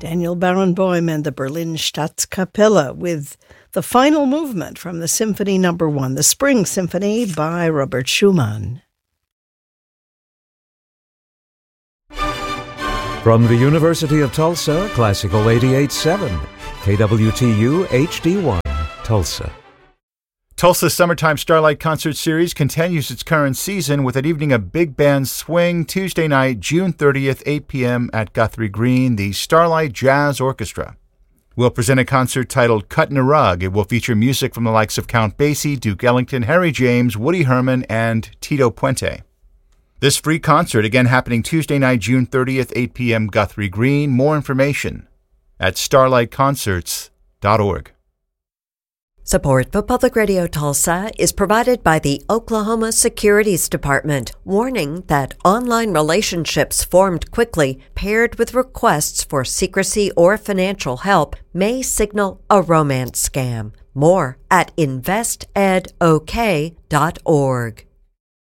Daniel Barenboim and the Berlin Staatskapelle with the final movement from the Symphony No. 1, the Spring Symphony by Robert Schumann. From the University of Tulsa, Classical 88.7, KWTU HD1, Tulsa. Tulsa's Summertime Starlight Concert Series continues its current season with an evening of big band swing Tuesday night, June 30th, 8 p.m. at Guthrie Green, the Starlight Jazz Orchestra. We'll present a concert titled Cuttin' a Rug. It will feature music from the likes of Count Basie, Duke Ellington, Harry James, Woody Herman, and Tito Puente. This free concert, again happening Tuesday night, June 30th, 8 p.m. Guthrie Green. More information at starlightconcerts.org. Support for Public Radio Tulsa is provided by the Oklahoma Securities Department, warning that online relationships formed quickly, paired with requests for secrecy or financial help, may signal a romance scam. More at investedok.org.